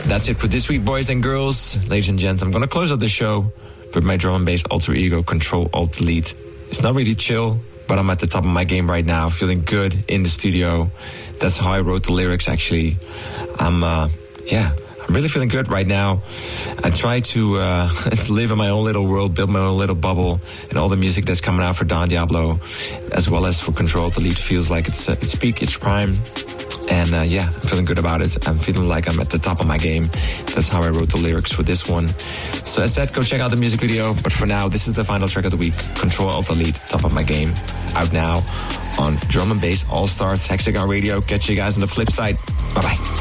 That's it for this week, boys and girls. Ladies and gents, I'm going to close out the show with my drum and bass alter ego, Control Alt Delete. It's not really chill, but I'm at the top of my game right now, feeling good in the studio. That's how I wrote the lyrics, actually. I'm really feeling good right now. I try to live in my own little world, build my own little bubble, and all the music that's coming out for Don Diablo, as well as for Control Delete, feels like it's peak, it's prime. And I'm feeling good about it. I'm feeling like I'm at the top of my game. That's how I wrote the lyrics for this one. So as said, go check out the music video. But for now, this is the final track of the week. Control Alt Delete, Top of My Game. Out now on Drum and Bass All Stars Hexagon Radio. Catch you guys on the flip side. Bye-bye.